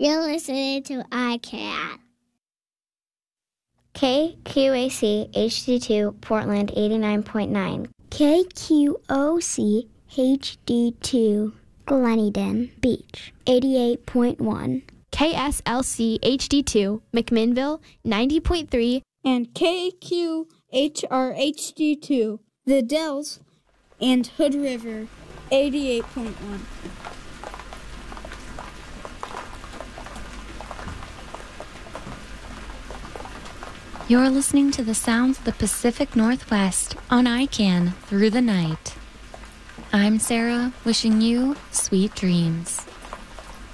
You're listening to iCat. KQAC HD2 Portland 89.9. KQOC HD2 Gleneden Beach 88.1. KSLC HD2 McMinnville 90.3. And KQHR HD2 The Dells and Hood River 88.1. You're listening to the sounds of the Pacific Northwest on ICANN through the night. I'm Sarah, wishing you sweet dreams.